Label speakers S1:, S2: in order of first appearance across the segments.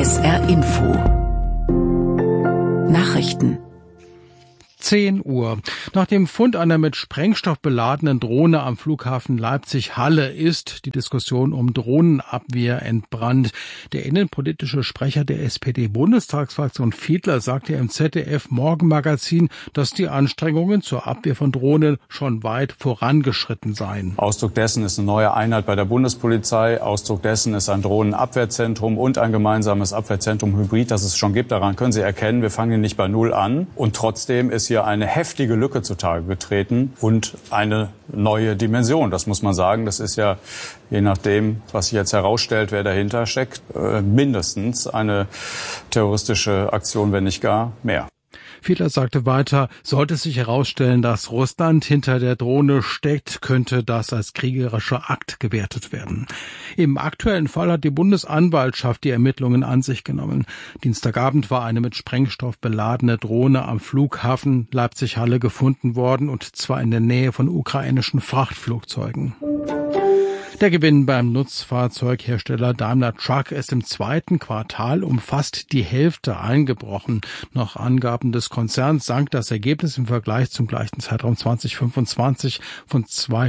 S1: SR Info Nachrichten
S2: 10 Uhr. Nach dem Fund einer mit Sprengstoff beladenen Drohne am Flughafen Leipzig-Halle ist die Diskussion um Drohnenabwehr entbrannt. Der innenpolitische Sprecher der SPD-Bundestagsfraktion Fiedler sagte im ZDF-Morgenmagazin, dass die Anstrengungen zur Abwehr von Drohnen schon weit vorangeschritten seien.
S3: Ausdruck dessen ist eine neue Einheit bei der Bundespolizei. Ausdruck dessen ist ein Drohnenabwehrzentrum und ein gemeinsames Abwehrzentrum Hybrid, das es schon gibt. Daran können Sie erkennen, wir fangen nicht bei Null an. Und trotzdem ist hier eine heftige Lücke zutage getreten und eine neue Dimension. Das muss man sagen. Das ist ja, je nachdem, was sich jetzt herausstellt, wer dahinter steckt, mindestens eine terroristische Aktion, wenn nicht gar mehr.
S2: Fiedler sagte weiter, sollte sich herausstellen, dass Russland hinter der Drohne steckt, könnte das als kriegerischer Akt gewertet werden. Im aktuellen Fall hat die Bundesanwaltschaft die Ermittlungen an sich genommen. Dienstagabend war eine mit Sprengstoff beladene Drohne am Flughafen Leipzig-Halle gefunden worden, und zwar in der Nähe von ukrainischen Frachtflugzeugen. Der Gewinn beim Nutzfahrzeughersteller Daimler Truck ist im zweiten Quartal um fast die Hälfte eingebrochen. Nach Angaben des Konzerns sank das Ergebnis im Vergleich zum gleichen Zeitraum 2025 von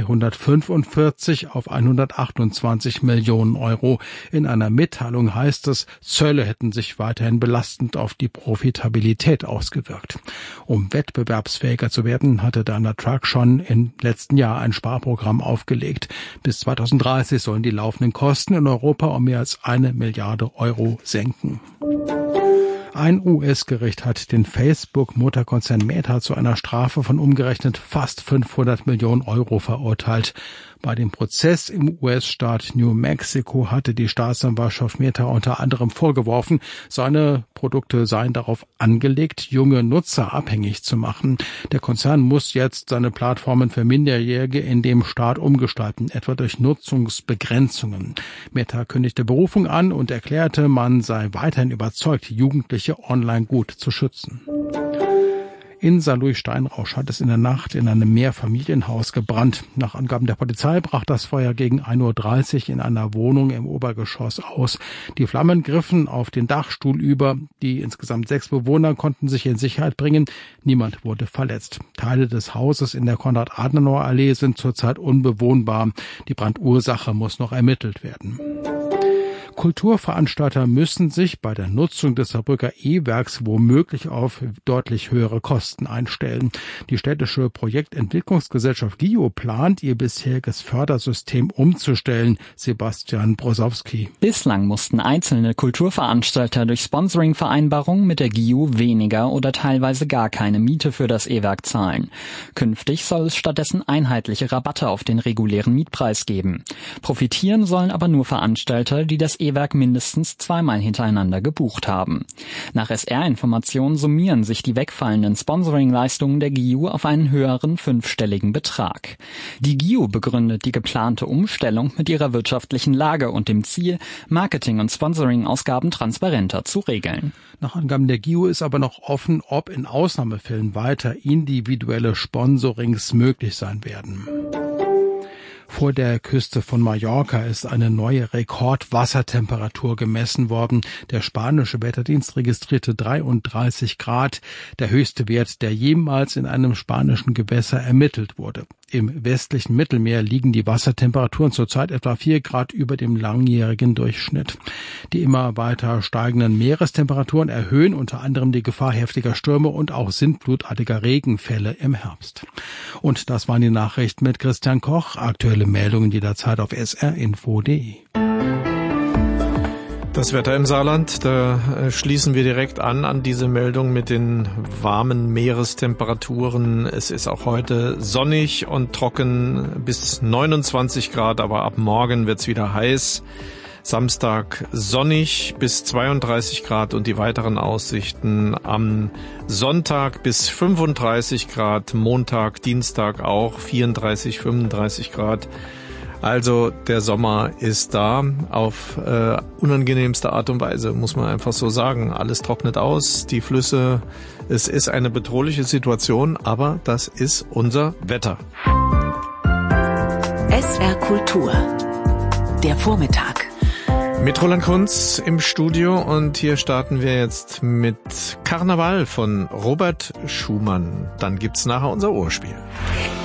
S2: 245 auf 128 Millionen Euro. In einer Mitteilung heißt es, Zölle hätten sich weiterhin belastend auf die Profitabilität ausgewirkt. Um wettbewerbsfähiger zu werden, hatte Daimler Truck schon im letzten Jahr ein Sparprogramm aufgelegt. Bis 2030 sollen die laufenden Kosten in Europa um mehr als 1 Milliarde Euro senken. Ein US-Gericht hat den Facebook-Mutterkonzern Meta zu einer Strafe von umgerechnet fast 500 Millionen Euro verurteilt. Bei dem Prozess im US-Staat New Mexico hatte die Staatsanwaltschaft Meta unter anderem vorgeworfen, seine Produkte seien darauf angelegt, junge Nutzer abhängig zu machen. Der Konzern muss jetzt seine Plattformen für Minderjährige in dem Staat umgestalten, etwa durch Nutzungsbegrenzungen. Meta kündigte Berufung an und erklärte, man sei weiterhin überzeugt, Jugendliche online gut zu schützen. In Saarlouis-Steinrausch hat es in der Nacht in einem Mehrfamilienhaus gebrannt. Nach Angaben der Polizei brach das Feuer gegen 1:30 Uhr in einer Wohnung im Obergeschoss aus. Die Flammen griffen auf den Dachstuhl über. Die insgesamt 6 Bewohner konnten sich in Sicherheit bringen. Niemand wurde verletzt. Teile des Hauses in der Konrad-Adenauer-Allee sind zurzeit unbewohnbar. Die Brandursache muss noch ermittelt werden. Kulturveranstalter müssen sich bei der Nutzung des Saarbrücker E-Werks womöglich auf deutlich höhere Kosten einstellen. Die städtische Projektentwicklungsgesellschaft GIO plant, ihr bisheriges Fördersystem umzustellen. Sebastian Brosowski.
S4: Bislang mussten einzelne Kulturveranstalter durch Sponsoring-Vereinbarungen mit der GIO weniger oder teilweise gar keine Miete für das E-Werk zahlen. Künftig soll es stattdessen einheitliche Rabatte auf den regulären Mietpreis geben. Profitieren sollen aber nur Veranstalter, die das E-Werk mindestens 2-mal hintereinander gebucht haben. Nach SR-Informationen summieren sich die wegfallenden Sponsoring-Leistungen der GIO auf einen höheren 5-stelligen Betrag. Die GIO begründet die geplante Umstellung mit ihrer wirtschaftlichen Lage und dem Ziel, Marketing- und Sponsoring-Ausgaben transparenter zu regeln.
S2: Nach Angaben der GIO ist aber noch offen, ob in Ausnahmefällen weiter individuelle Sponsorings möglich sein werden. Vor der Küste von Mallorca ist eine neue Rekordwassertemperatur gemessen worden. Der spanische Wetterdienst registrierte 33 Grad, der höchste Wert, der jemals in einem spanischen Gewässer ermittelt wurde. Im westlichen Mittelmeer liegen die Wassertemperaturen zurzeit etwa 4 Grad über dem langjährigen Durchschnitt. Die immer weiter steigenden Meerestemperaturen erhöhen unter anderem die Gefahr heftiger Stürme und auch sintflutartiger Regenfälle im Herbst. Und das waren die Nachrichten mit Christian Koch. Aktuelle Meldungen jederzeit auf srinfo.de.
S5: Das Wetter im Saarland, da schließen wir direkt an diese Meldung mit den warmen Meerestemperaturen. Es ist auch heute sonnig und trocken bis 29 Grad, aber ab morgen wird's wieder heiß. Samstag sonnig bis 32 Grad und die weiteren Aussichten am Sonntag bis 35 Grad, Montag, Dienstag auch 34, 35 Grad. Also der Sommer ist da auf unangenehmste Art und Weise, muss man einfach so sagen. Alles trocknet aus, die Flüsse, es ist eine bedrohliche Situation, aber das ist unser Wetter.
S1: SR Kultur, der Vormittag.
S5: Mit Roland Kunz im Studio und hier starten wir jetzt mit Karneval von Robert Schumann. Dann gibt's nachher unser Ohrspiel.